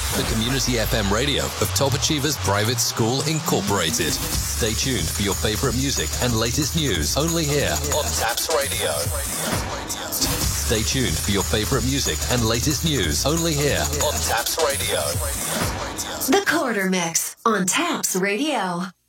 the community FM radio of Top Achievers Private School Incorporated. Stay tuned for your favorite music and latest news only here on Taps Radio. Stay tuned for your favorite music and latest news only here on Taps Radio. The Quarter Mix on Taps Radio.